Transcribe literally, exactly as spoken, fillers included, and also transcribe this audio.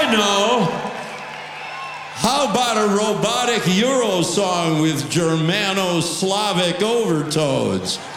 I know. How about a robotic Euro song with Germano-Slavic overtones?